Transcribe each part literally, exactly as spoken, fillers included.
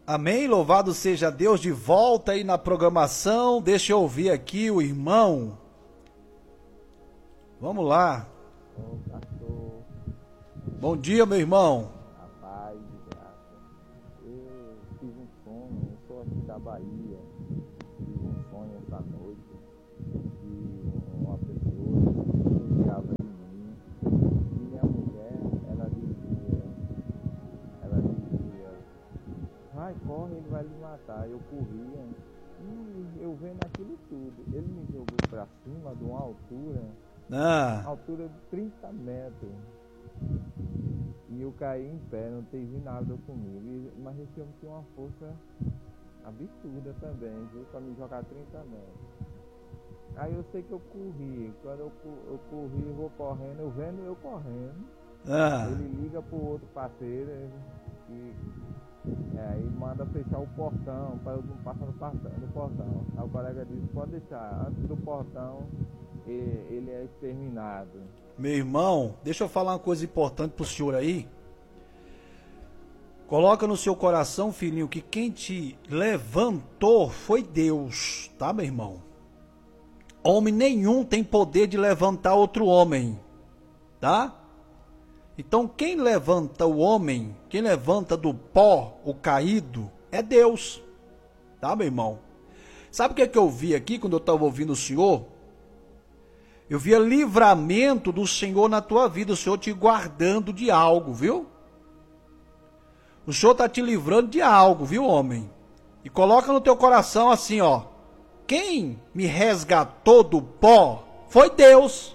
Amém, louvado seja Deus, de volta aí na programação. Deixa eu ouvir aqui o irmão. Vamos lá. Ô, pastor, Bom dia, meu irmão. a paz e graça. Eu tive um sonho, eu sou aqui da Bahia. Tive um sonho essa noite de uma pessoa que ligava em mim. E minha mulher, ela dizia, ela dizia, vai, corre, ele vai lhe matar. Eu corria e eu vendo aquilo tudo. Ele me jogou pra cima de uma altura, Ah, altura de trinta metros. E eu caí em pé, não teve nada comigo. E, mas esse homem tinha uma força absurda também, viu? Pra me jogar trinta metros. Aí eu sei que eu corri. Quando eu, co- eu corri, eu vou correndo, eu vendo eu correndo. ah, Ele liga pro outro parceiro e é, aí manda fechar o portão para eu não passar no portão, no portão. Aí o colega disse, pode deixar, antes do portão e- ele é exterminado. meu irmão, deixa eu falar uma coisa importante pro senhor aí. Coloca no seu coração, filhinho, que quem te levantou foi Deus, tá, meu irmão? Homem nenhum tem poder de levantar outro homem, tá? Então quem levanta o homem, quem levanta do pó o caído, é Deus, tá, meu irmão? Sabe o que é que eu vi aqui quando eu estava ouvindo o senhor? Eu via livramento do Senhor na tua vida, o Senhor te guardando de algo, viu? O Senhor está te livrando de algo, viu, homem? E coloca no teu coração assim, ó. Quem me resgatou do pó foi Deus.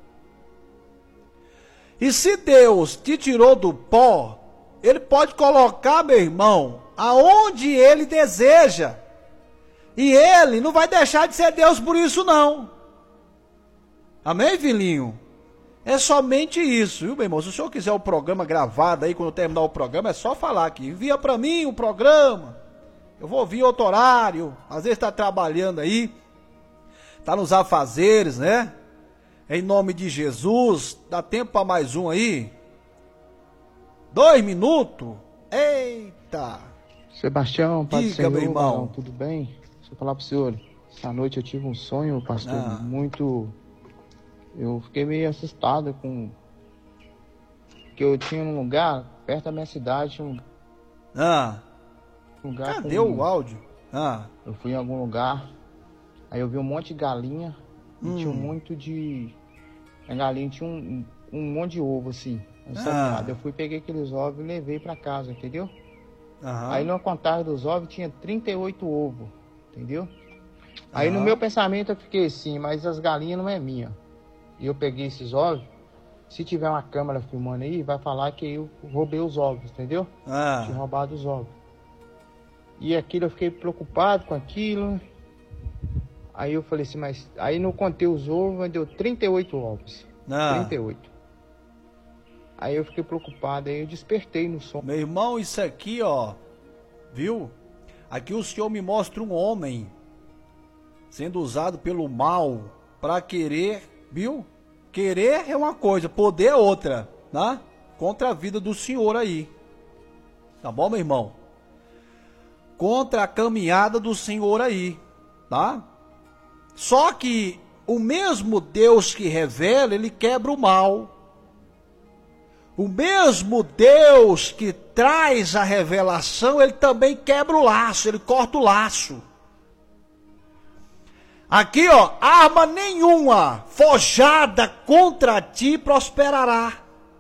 E se Deus te tirou do pó, Ele pode colocar, meu irmão, aonde Ele deseja. E Ele não vai deixar de ser Deus por isso, não. Amém, filhinho? É somente isso, viu, meu irmão? Se o senhor quiser o programa gravado aí, quando eu terminar o programa, é só falar aqui. Envia para mim o programa. Eu vou ouvir outro horário. Às vezes está trabalhando aí. Está nos afazeres, né? Em nome de Jesus. Dá tempo para mais um aí? Dois minutos? Eita! Sebastião, Pai do Diga, Senhor, meu irmão. varão, tudo bem? Deixa eu falar pro senhor. Essa noite eu tive um sonho, pastor, Ah. muito... Eu fiquei meio assustado com... que eu tinha um lugar, perto da minha cidade, um Ah, lugar cadê com... o áudio? Ah, Eu fui em algum lugar, aí eu vi um monte de galinha, e Hum. tinha muito de... A galinha tinha um, um monte de ovo, assim, Ah. sapeado. Eu fui, peguei aqueles ovos e levei pra casa, entendeu? aham. Aí na contagem dos ovos tinha trinta e oito ovos, entendeu? Aí no Aham. meu pensamento eu fiquei assim, mas as galinhas não é minha. E eu peguei esses ovos, se tiver uma câmera filmando aí, vai falar que eu roubei os ovos, entendeu? Tinha Ah, roubado os ovos. E aquilo eu fiquei preocupado com aquilo. Aí eu falei assim, mas... Aí não contei os ovos, mas deu trinta e oito ovos. ah. trinta e oito. Aí eu fiquei preocupado, aí eu despertei no som. Meu irmão, isso aqui, ó, viu? Aqui o Senhor me mostra um homem sendo usado pelo mal para querer, viu? Querer é uma coisa, poder é outra, né? Contra a vida do Senhor aí. Tá bom, meu irmão? Contra a caminhada do Senhor aí, tá? Só que o mesmo Deus que revela, ele quebra o mal. O mesmo Deus que traz a revelação, ele também quebra o laço, ele corta o laço. Aqui, ó, arma nenhuma forjada contra ti prosperará.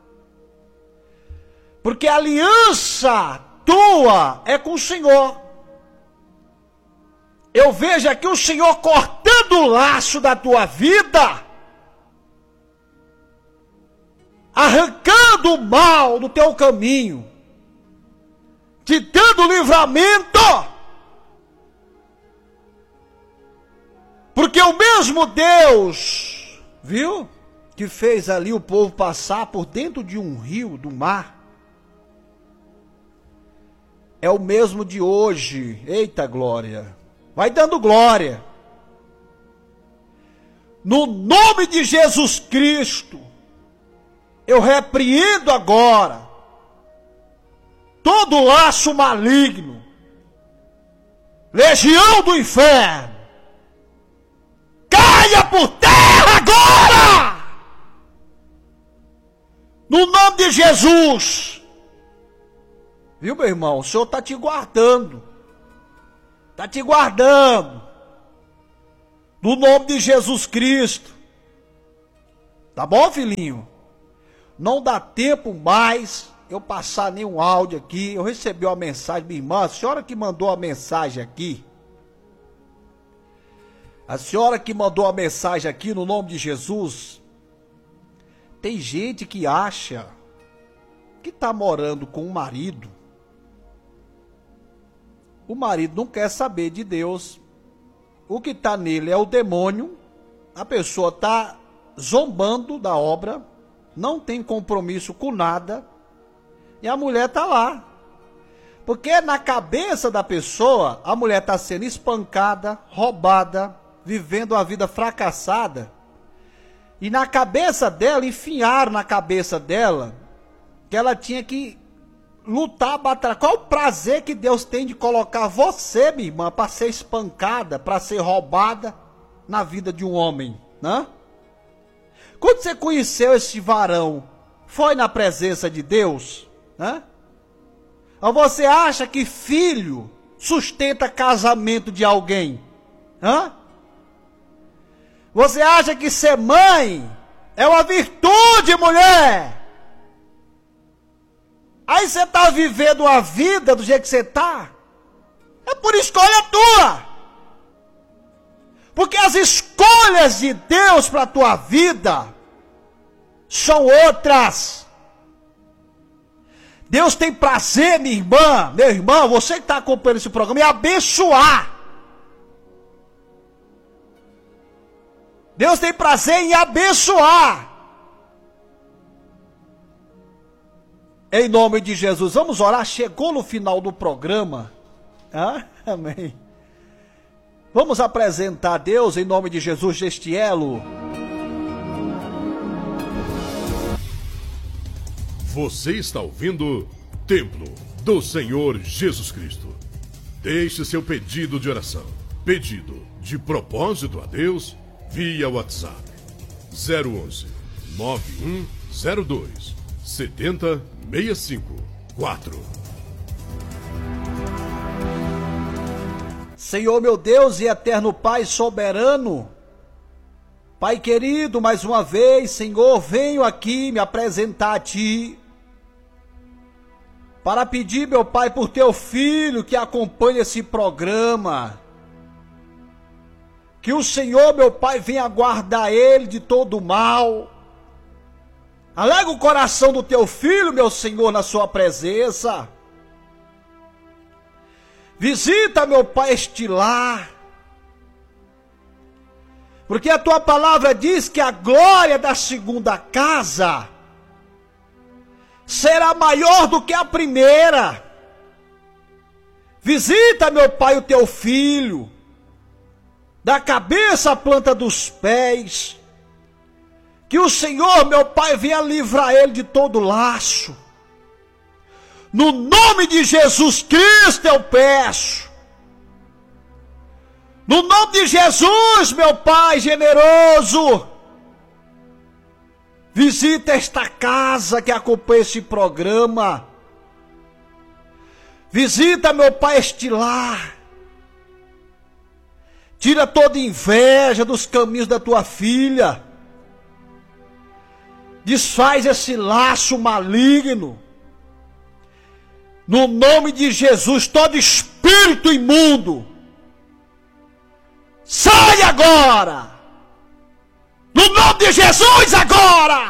Porque a aliança tua é com o Senhor. Eu vejo aqui o Senhor cortando o laço da tua vida, arrancando o mal do teu caminho, te dando livramento. Porque o mesmo Deus, viu, que fez ali o povo passar por dentro de um rio, do mar, é o mesmo de hoje. Eita glória! Vai dando glória. No nome de Jesus Cristo, eu repreendo agora todo laço maligno legião do inferno, caia por terra agora! No nome de Jesus! Viu, meu irmão? O Senhor está te guardando. Está te guardando. No nome de Jesus Cristo. Tá bom, filhinho? Não dá tempo mais eu passar nenhum áudio aqui. Eu recebi uma mensagem, minha irmã, a senhora que mandou a mensagem aqui. A senhora que mandou a mensagem aqui, no nome de Jesus. Tem gente que acha que tá morando com o marido. O marido não quer saber de Deus. O que tá nele é o demônio. A pessoa tá zombando da obra, não tem compromisso com nada, e a mulher tá lá. Porque na cabeça da pessoa, a mulher tá sendo espancada, roubada, vivendo uma vida fracassada. E na cabeça dela, enfiaram na cabeça dela, que ela tinha que lutar, batalhar. Qual o prazer que Deus tem de colocar você, minha irmã, para ser espancada, para ser roubada na vida de um homem, né? Quando você conheceu esse varão, foi na presença de Deus, né? Ou você acha que filho sustenta casamento de alguém, hã? Você acha que ser mãe é uma virtude, mulher? Aí você está vivendo uma vida do jeito que você está, é por escolha tua. Porque as escolhas de Deus para a tua vida são outras. Deus tem prazer, minha irmã, meu irmão, você que está acompanhando esse programa, em abençoar. Deus tem prazer em abençoar. Em nome de Jesus, vamos orar. Chegou no final do programa. Ah, amém. Vamos apresentar a Deus em nome de Jesus deste elo. Você está ouvindo Templo do Senhor Jesus Cristo. Deixe seu pedido de oração, pedido de propósito a Deus via WhatsApp zero onze nove um zero dois sete zero seis cinco quatro. Senhor meu Deus e eterno Pai soberano, Pai querido, mais uma vez, Senhor, venho aqui me apresentar a Ti, para pedir, meu Pai, por Teu Filho que acompanha esse programa, que o Senhor, meu Pai, venha guardar ele de todo mal. Alega o coração do Teu Filho, meu Senhor, na Sua presença. Visita, meu Pai, este lar. Porque a Tua palavra diz que a glória da segunda casa será maior do que a primeira. Visita, meu Pai, o Teu Filho, da cabeça à planta dos pés. Que o Senhor, meu Pai, venha livrar ele de todo laço. No nome de Jesus Cristo eu peço. No nome de Jesus, meu Pai generoso. Visita esta casa que acompanha esse programa. Visita, meu Pai, este lar. Tira toda inveja dos caminhos da tua filha. Desfaz esse laço maligno. No nome de Jesus, todo espírito imundo, sai agora. No nome de Jesus agora.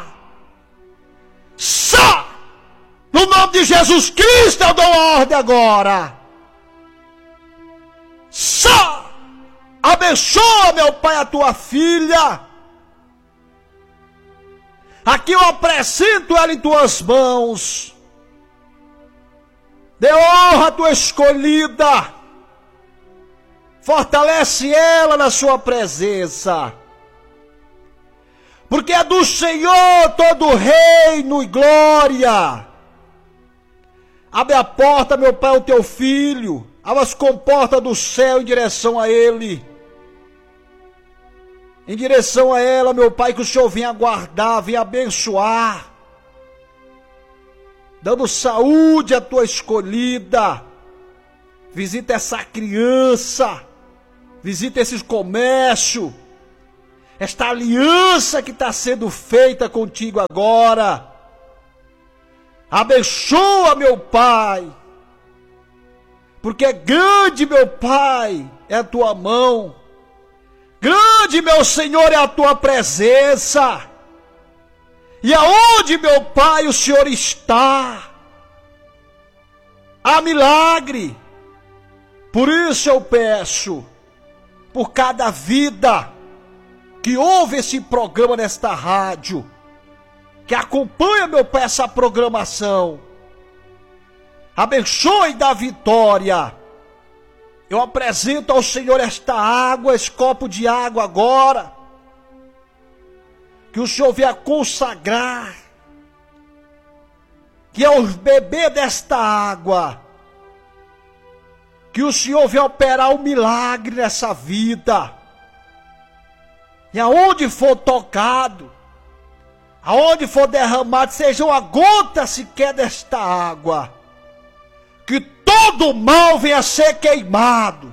Sai. No nome de Jesus Cristo eu dou ordem agora. Sai. Abençoa, meu Pai, a tua filha. Aqui eu apresento ela em tuas mãos. Dê honra à tua escolhida. Fortalece ela na sua presença. Porque é do Senhor todo reino e glória. Abre a porta, meu Pai, ao teu filho. abra as comportas do céu em direção a ele. Em direção a ela, meu Pai, que o Senhor venha guardar, venha abençoar, dando saúde à tua escolhida. Visita essa criança, visita esse comércio, esta aliança que está sendo feita contigo agora. Abençoa, meu Pai, porque grande, meu Pai, é a tua mão. Grande, meu Senhor, é a tua presença. E aonde, meu Pai, o Senhor está, há milagre. Por isso eu peço, por cada vida que ouve esse programa nesta rádio, que acompanha, meu Pai, essa programação, abençoe e dá vitória. Eu apresento ao Senhor esta água, esse copo de água agora, que o Senhor venha consagrar, que ao beber desta água, que o Senhor venha operar um milagre nessa vida, e aonde for tocado, aonde for derramado, seja uma gota sequer desta água, que todo mal venha a ser queimado,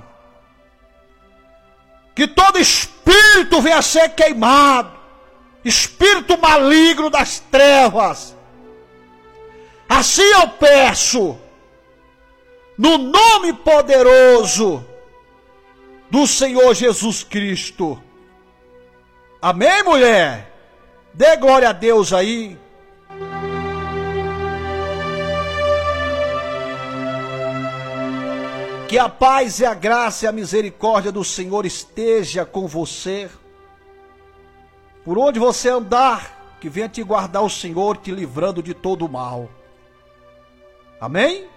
que todo espírito venha a ser queimado, espírito maligno das trevas. Assim eu peço, no nome poderoso do Senhor Jesus Cristo. Amém, mulher? Dê glória a Deus aí. Que a paz e a graça e a misericórdia do Senhor esteja com você. Por onde você andar, que venha te guardar o Senhor, te livrando de todo o mal. Amém?